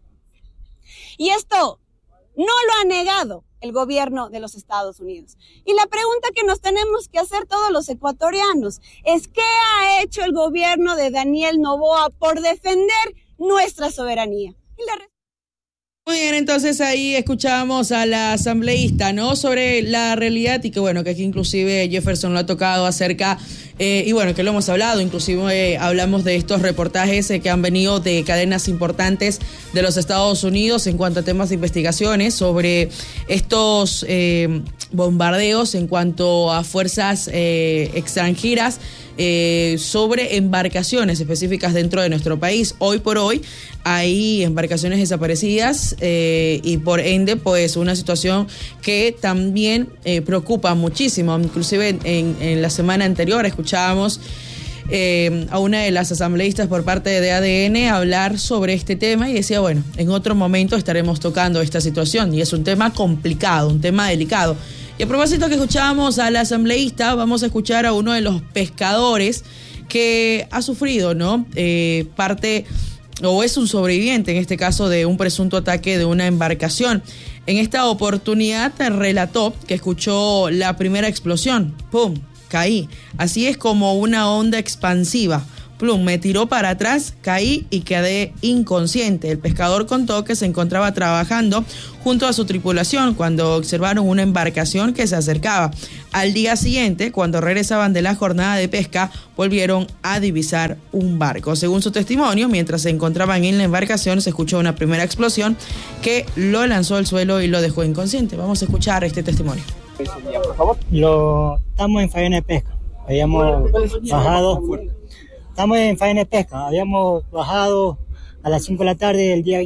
Y esto no lo ha negado el gobierno de los Estados Unidos. Y la pregunta que nos tenemos que hacer todos los ecuatorianos es ¿qué ha hecho el gobierno de Daniel Noboa por defender nuestra soberanía? Muy bien, entonces ahí escuchábamos a la asambleísta, ¿no?, sobre la realidad y que bueno, que aquí inclusive Jefferson lo ha tocado acerca, y bueno, que lo hemos hablado, inclusive hablamos de estos reportajes que han venido de cadenas importantes de los Estados Unidos en cuanto a temas de investigaciones sobre estos bombardeos en cuanto a fuerzas extranjeras sobre embarcaciones específicas dentro de nuestro país. Hoy por hoy hay embarcaciones desaparecidas y por ende pues una situación que también preocupa muchísimo. Inclusive en la semana anterior escuchábamos a una de las asambleístas por parte de ADN hablar sobre este tema y decía, bueno, en otro momento estaremos tocando esta situación y es un tema complicado, un tema delicado. Y a propósito que escuchábamos a la asambleísta, vamos a escuchar a uno de los pescadores que ha sufrido, ¿no? Parte, o es un sobreviviente en este caso, de un presunto ataque de una embarcación. En esta oportunidad relató que escuchó la primera explosión, ¡pum!, caí. Así es como una onda expansiva. Plum, me tiró para atrás, caí y quedé inconsciente. El pescador contó que se encontraba trabajando junto a su tripulación cuando observaron una embarcación que se acercaba. Al día siguiente, cuando regresaban de la jornada de pesca, volvieron a divisar un barco. Según su testimonio, mientras se encontraban en la embarcación, se escuchó una primera explosión que lo lanzó al suelo y lo dejó inconsciente. Vamos a escuchar este testimonio. Por favor. Estamos en faena de pesca. Habíamos bajado. Estamos en faena de pesca. Habíamos bajado a las 5 de la tarde del día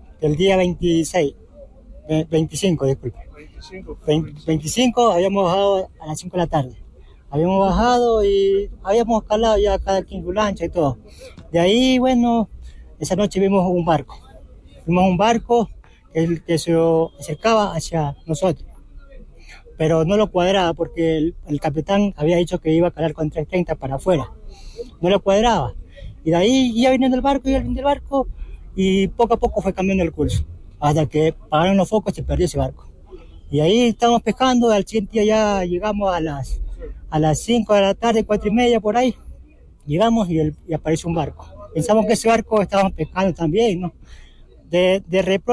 25, disculpe. 25 habíamos bajado a las 5 de la tarde. Habíamos bajado y habíamos calado ya cada quien su lancha y todo. De ahí, bueno, esa noche vimos un barco. Vimos un barco que se acercaba hacia nosotros. Pero no lo cuadraba porque el capitán había dicho que iba a calar con 330 para afuera. No lo cuadraba. Y de ahí ya viniendo el barco y poco a poco fue cambiando el curso. Hasta que apagaron los focos y se perdió ese barco. Y ahí estábamos pescando, al siguiente día ya llegamos a las 5 de la tarde, 4:30 por ahí. Llegamos y apareció un barco. Pensamos que ese barco estábamos pescando también, ¿no? De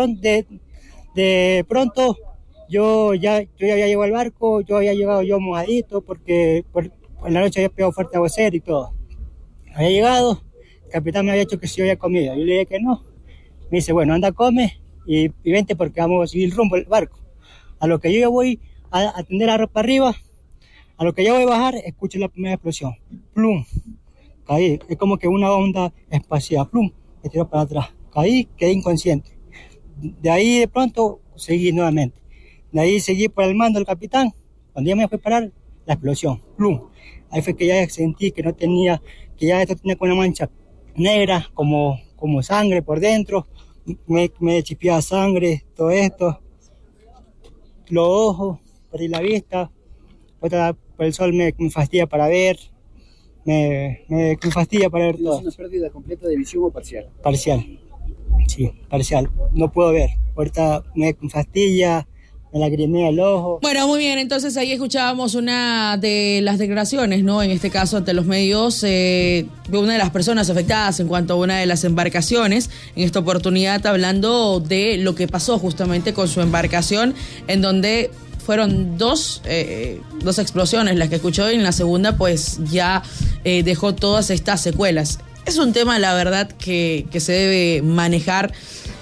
pronto yo ya había llegado al barco, yo había llegado yo mojadito porque en la noche había pegado fuerte aguacero y todo. Había llegado, el capitán me había dicho que si yo había comido. Yo le dije que no. Me dice, bueno, anda, come y vente porque vamos a seguir rumbo al barco. A lo que yo ya voy a tender la ropa arriba, a lo que yo voy a bajar, escucho la primera explosión. Plum, caí. Es como que una onda espacial. Plum, me tiró para atrás. Caí, quedé inconsciente. De ahí de pronto seguí nuevamente. De ahí seguí por el mando del capitán. Cuando ya me fui a parar, la explosión. Plum. Ahí fue que ya sentí que que ya esto tenía una mancha negra, como sangre por dentro. Me chispiaba sangre, todo esto. Los ojos, perdí la vista. Por el sol me fastidia para ver. Me fastidia para ver todo. ¿Es una pérdida completa de visión o parcial? Parcial. Sí, parcial. No puedo ver. Ahorita me fastidia. Me lagrimea el ojo. Bueno, muy bien, entonces ahí escuchábamos una de las declaraciones, ¿no? En este caso ante los medios, de una de las personas afectadas en cuanto a una de las embarcaciones, en esta oportunidad hablando de lo que pasó justamente con su embarcación, en donde fueron dos explosiones las que escuchó y en la segunda pues ya dejó todas estas secuelas. Es un tema, la verdad, que se debe manejar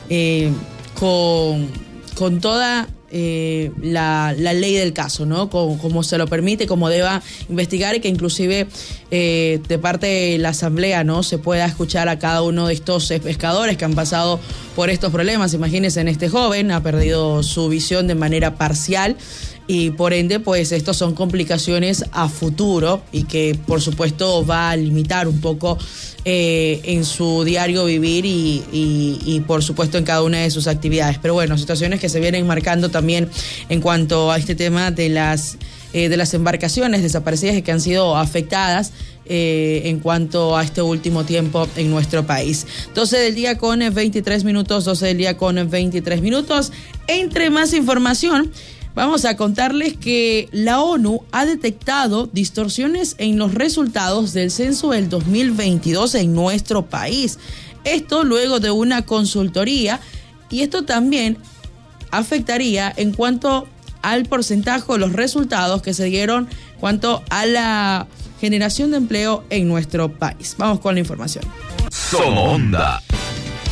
con toda la ley del caso, ¿no? Como se lo permite, como deba investigar y que inclusive de parte de la asamblea, ¿no? Se pueda escuchar a cada uno de estos pescadores que han pasado por estos problemas. Imagínense, este joven ha perdido su visión de manera parcial y por ende pues estos son complicaciones a futuro y que por supuesto va a limitar un poco en su diario vivir y por supuesto en cada una de sus actividades. Pero bueno, situaciones que se vienen marcando también en cuanto a este tema de las embarcaciones desaparecidas y que han sido afectadas en cuanto a este último tiempo en nuestro país. 12 del día con 23 minutos, 12 del día con 23 minutos. Entre más información, vamos a contarles que la ONU ha detectado distorsiones en los resultados del censo del 2022 en nuestro país. Esto luego de una consultoría y esto también afectaría en cuanto al porcentaje de los resultados que se dieron en cuanto a la generación de empleo en nuestro país. Vamos con la información. Somos Onda.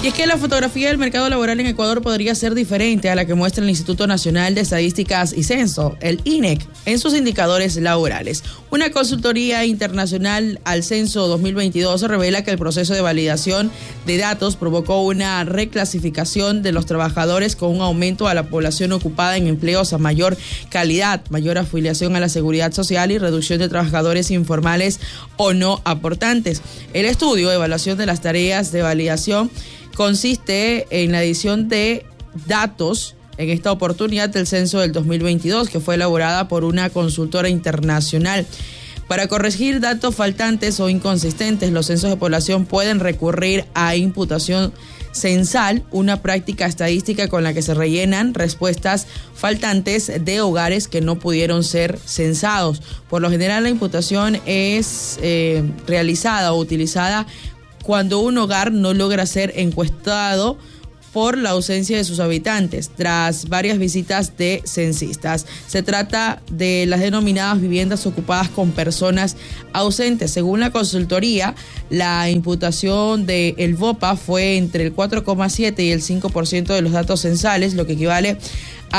Y es que la fotografía del mercado laboral en Ecuador podría ser diferente a la que muestra el Instituto Nacional de Estadísticas y Censo, el INEC, en sus indicadores laborales. Una consultoría internacional al Censo 2022 revela que el proceso de validación de datos provocó una reclasificación de los trabajadores con un aumento a la población ocupada en empleos a mayor calidad, mayor afiliación a la seguridad social y reducción de trabajadores informales o no aportantes. El estudio de evaluación de las tareas de validación consiste en la edición de datos en esta oportunidad del censo del 2022, que fue elaborada por una consultora internacional. Para corregir datos faltantes o inconsistentes, los censos de población pueden recurrir a imputación censal, una práctica estadística con la que se rellenan respuestas faltantes de hogares que no pudieron ser censados. Por lo general, la imputación es realizada o utilizada cuando un hogar no logra ser encuestado por la ausencia de sus habitantes, tras varias visitas de censistas. Se trata de las denominadas viviendas ocupadas con personas ausentes. Según la consultoría, la imputación del VOPA fue entre el 4,7 y el 5% de los datos censales, lo que equivale a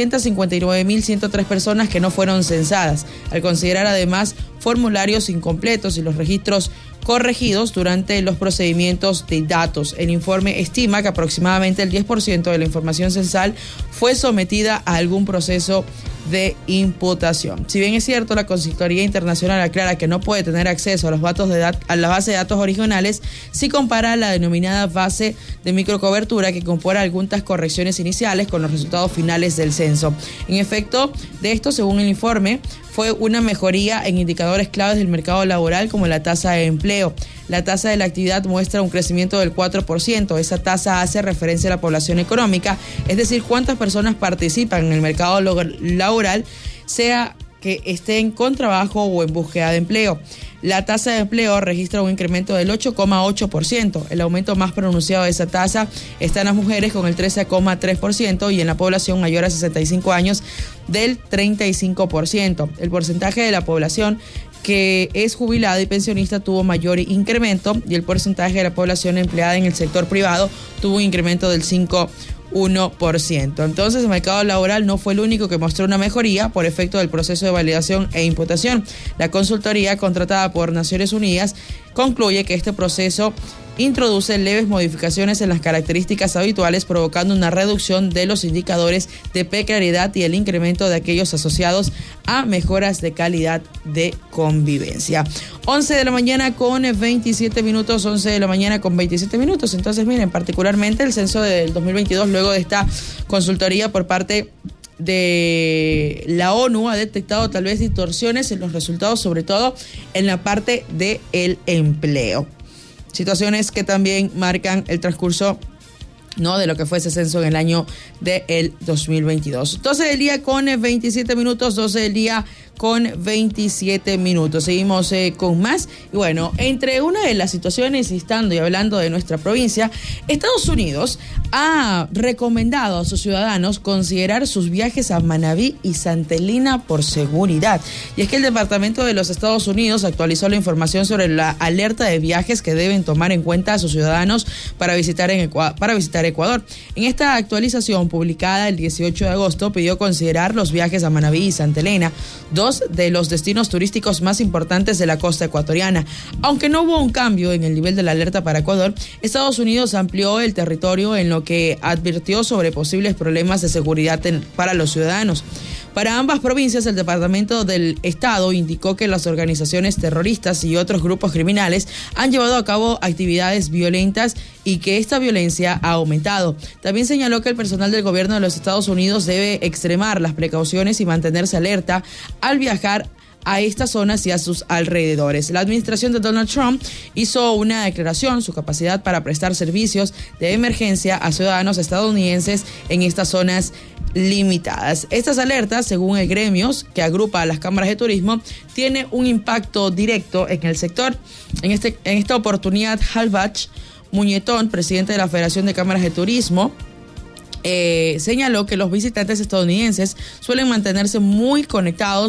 759.103 personas que no fueron censadas, al considerar además formularios incompletos y los registros corregidos durante los procedimientos de datos. El informe estima que aproximadamente el 10% de la información censal fue sometida a algún proceso de imputación. Si bien es cierto, la Consultoría Internacional aclara que no puede tener acceso a los datos a la base de datos originales, sí compara la denominada base de microcobertura, que incorpora algunas correcciones iniciales con los resultados finales del censo. En efecto, de esto, según el informe, fue una mejoría en indicadores claves del mercado laboral, como la tasa de empleo. La tasa de la actividad muestra un crecimiento del 4%. Esa tasa hace referencia a la población económica, es decir, cuántas personas participan en el mercado laboral, sea que estén con trabajo o en búsqueda de empleo. La tasa de empleo registra un incremento del 8,8%. El aumento más pronunciado de esa tasa está en las mujeres, con el 13,3%, y en la población mayor a 65 años del 35%. El porcentaje de la población que es jubilada y pensionista tuvo mayor incremento, y el porcentaje de la población empleada en el sector privado tuvo un incremento del 5,1%. Entonces, el mercado laboral no fue el único que mostró una mejoría por efecto del proceso de validación e imputación. La consultoría contratada por Naciones Unidas concluye que este proceso introduce leves modificaciones en las características habituales, provocando una reducción de los indicadores de precariedad y el incremento de aquellos asociados a mejoras de calidad de convivencia. 11 de la mañana con 27 minutos, 11 de la mañana con 27 minutos. Entonces, miren, particularmente el censo del 2022, luego de esta consultoría por parte de la ONU, ha detectado tal vez distorsiones en los resultados, sobre todo en la parte del empleo. Situaciones que también marcan el transcurso, ¿no?, de lo que fue ese censo en el año del 2022. 12 del día con 27 minutos, 12 del día con 27 minutos. Seguimos con más. Y bueno, entre una de las situaciones, estando y hablando de nuestra provincia, Estados Unidos ha recomendado a sus ciudadanos considerar sus viajes a Manabí y Santa Elena por seguridad. Y es que el Departamento de los Estados Unidos actualizó la información sobre la alerta de viajes que deben tomar en cuenta a sus ciudadanos para visitar Ecuador. En esta actualización publicada el 18 de agosto, pidió considerar los viajes a Manabí y Santa Elena, dos de los destinos turísticos más importantes de la costa ecuatoriana. Aunque no hubo un cambio en el nivel de la alerta para Ecuador, Estados Unidos amplió el territorio, en lo que advirtió sobre posibles problemas de seguridad para los ciudadanos. Para ambas provincias, el Departamento del Estado indicó que las organizaciones terroristas y otros grupos criminales han llevado a cabo actividades violentas y que esta violencia ha aumentado. También señaló que el personal del gobierno de los Estados Unidos debe extremar las precauciones y mantenerse alerta al viajar a estas zonas y a sus alrededores. La administración de Donald Trump hizo una declaración su capacidad para prestar servicios de emergencia a ciudadanos estadounidenses en estas zonas limitadas. Estas alertas, según el gremio que agrupa a las cámaras de turismo, tiene un impacto directo en el sector. En esta oportunidad, Halbach Muñetón, presidente de la Federación de Cámaras de Turismo, señaló que los visitantes estadounidenses suelen mantenerse muy conectados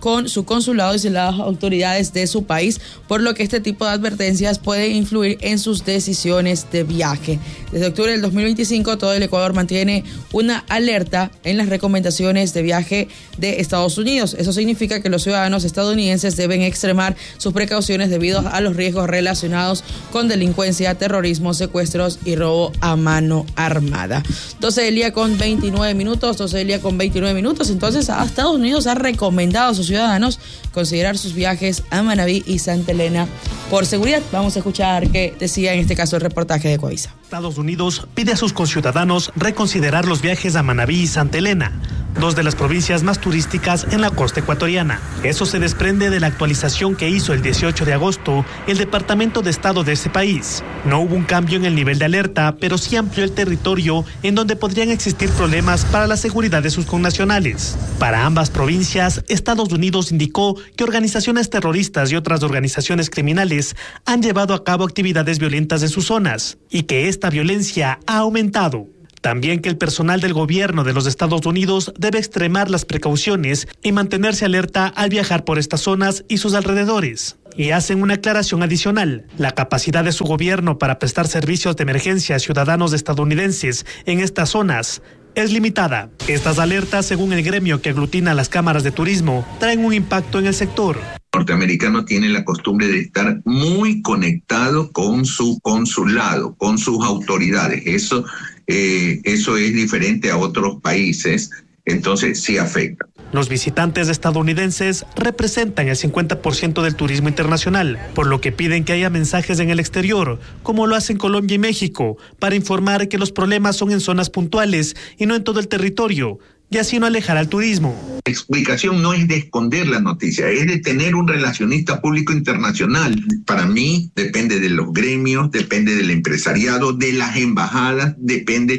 con su consulado y las autoridades de su país, por lo que este tipo de advertencias puede influir en sus decisiones de viaje. Desde octubre del 2025, todo el Ecuador mantiene una alerta en las recomendaciones de viaje de Estados Unidos. Eso significa que los ciudadanos estadounidenses deben extremar sus precauciones debido a los riesgos relacionados con delincuencia, terrorismo, secuestros y robo a mano armada. 12 del día con 29 minutos. Entonces, Estados Unidos ha recomendado a sus ciudadanos considerar sus viajes a Manabí y Santa Elena por seguridad. Vamos a escuchar qué decía en este caso el reportaje de Coavisa. Estados Unidos pide a sus conciudadanos reconsiderar los viajes a Manabí y Santa Elena, dos de las provincias más turísticas en la costa ecuatoriana. Eso se desprende de la actualización que hizo el 18 de agosto el Departamento de Estado de ese país. No hubo un cambio en el nivel de alerta, pero sí amplió el territorio en donde podrían existir problemas para la seguridad de sus connacionales. Para ambas provincias, Estados Unidos indicó que organizaciones terroristas y otras organizaciones criminales han llevado a cabo actividades violentas en sus zonas y que esta violencia ha aumentado. También que el personal del gobierno de los Estados Unidos debe extremar las precauciones y mantenerse alerta al viajar por estas zonas y sus alrededores. Y hacen una aclaración adicional. La capacidad de su gobierno para prestar servicios de emergencia a ciudadanos estadounidenses en estas zonas es limitada. Estas alertas, según el gremio que aglutina las cámaras de turismo, traen un impacto en el sector. El norteamericano tiene la costumbre de estar muy conectado con su consulado, con sus autoridades. Eso es diferente a otros países, entonces sí afecta. Los visitantes estadounidenses representan el 50% del turismo internacional, por lo que piden que haya mensajes en el exterior, como lo hacen Colombia y México, para informar que los problemas son en zonas puntuales y no en todo el territorio, y así no alejar al turismo. La explicación no es de esconder la noticia, es de tener un relacionista público internacional. Para mí depende de los gremios, depende del empresariado, de las embajadas, depende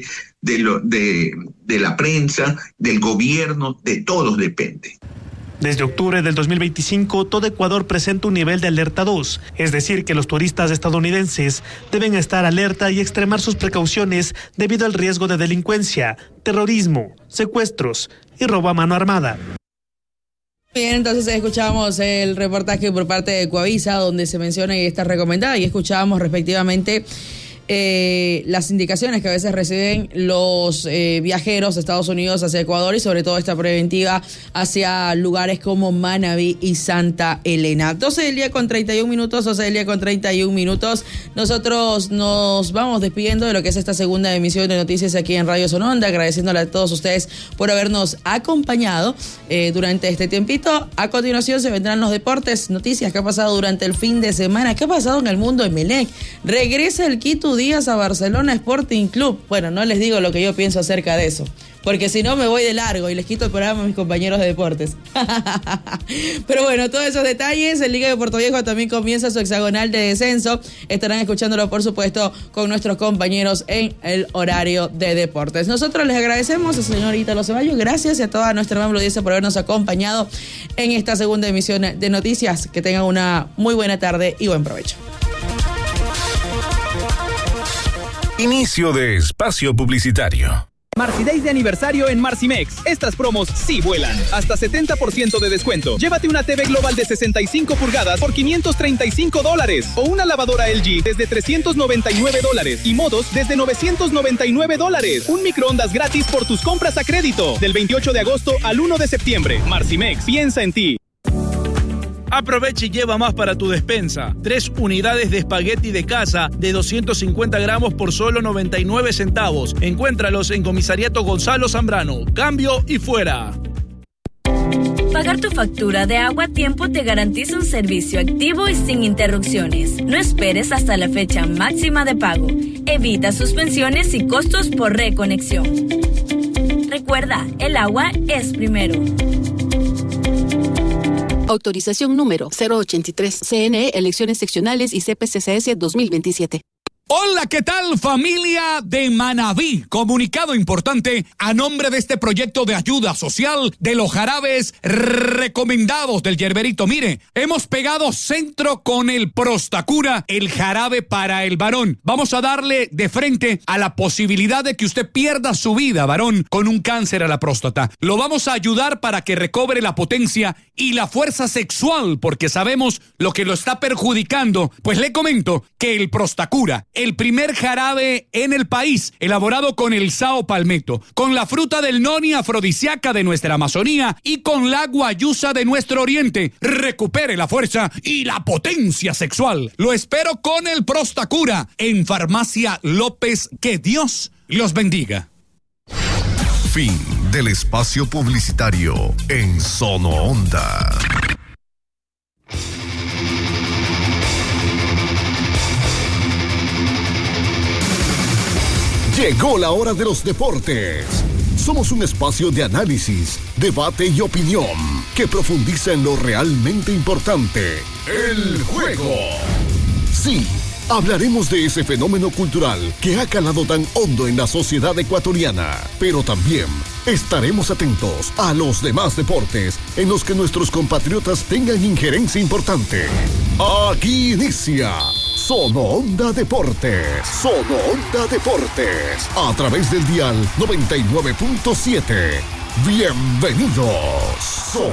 de la prensa, del gobierno, de todos depende. Desde octubre del 2025, todo Ecuador presenta un nivel de alerta 2, es decir, que los turistas estadounidenses deben estar alerta y extremar sus precauciones debido al riesgo de delincuencia, terrorismo, secuestros y robo a mano armada. Bien, entonces escuchamos el reportaje por parte de Coavisa, donde se menciona y está recomendada, y escuchábamos respectivamente las indicaciones que a veces reciben los viajeros de Estados Unidos hacia Ecuador, y sobre todo esta preventiva hacia lugares como Manabí y Santa Elena. 12 del día con 31 minutos. Nosotros nos vamos despidiendo de lo que es esta segunda emisión de noticias aquí en Radio Sononda, agradeciéndole a todos ustedes por habernos acompañado durante este tiempito. A continuación se vendrán los deportes, noticias que ha pasado durante el fin de semana, qué ha pasado en el mundo de Emelec. Regresa el Quito Díaz a Barcelona Sporting Club. Bueno, no les digo lo que yo pienso acerca de eso, porque si no me voy de largo y les quito el programa a mis compañeros de deportes. Pero bueno, todos esos detalles. El Liga de Puerto Viejo también comienza su hexagonal de descenso. Estarán escuchándolo, por supuesto, con nuestros compañeros en el horario de deportes. Nosotros les agradecemos al señor Ítalo Ceballos, gracias, y a toda nuestra amable audiencia por habernos acompañado en esta segunda emisión de noticias. Que tengan una muy buena tarde y buen provecho. Inicio de espacio publicitario. Marci Days de aniversario en Marcimex. Estas promos sí vuelan. Hasta 70% de descuento. Llévate una TV Global de 65 pulgadas por $535. O una lavadora LG desde $399. Y modos desde $999. Un microondas gratis por tus compras a crédito. Del 28 de agosto al 1 de septiembre. Marcimex, piensa en ti. Aprovecha y lleva más para tu despensa. 3 unidades de espagueti de casa de 250 gramos por solo 99 centavos. Encuéntralos en Comisariato Gonzalo Zambrano. Cambio y fuera. Pagar tu factura de agua a tiempo te garantiza un servicio activo y sin interrupciones. No esperes hasta la fecha máxima de pago. Evita suspensiones y costos por reconexión. Recuerda, el agua es primero. Autorización número 083, CNE, Elecciones Seccionales y CPCCS 2027. Hola, ¿qué tal, familia de Manabí? Comunicado importante a nombre de este proyecto de ayuda social de los jarabes recomendados del Yerberito. Mire, hemos pegado centro con el Prostacura, el jarabe para el varón. Vamos a darle de frente a la posibilidad de que usted pierda su vida, varón, con un cáncer a la próstata. Lo vamos a ayudar para que recobre la potencia y la fuerza sexual, porque sabemos lo que lo está perjudicando. Pues le comento que el Prostacura, el primer jarabe en el país, elaborado con el sao palmetto, con la fruta del noni afrodisíaca de nuestra Amazonía y con la guayusa de nuestro oriente, recupere la fuerza y la potencia sexual. Lo espero con el Prostacura en Farmacia López. Que Dios los bendiga. Fin del espacio publicitario en Sono Onda. Llegó la hora de los deportes. Somos un espacio de análisis, debate y opinión que profundiza en lo realmente importante, el juego. Sí, hablaremos de ese fenómeno cultural que ha calado tan hondo en la sociedad ecuatoriana, pero también estaremos atentos a los demás deportes en los que nuestros compatriotas tengan injerencia importante. Aquí inicia Sono Onda Deportes. Sono Onda Deportes. A través del dial 99.7. Bienvenidos.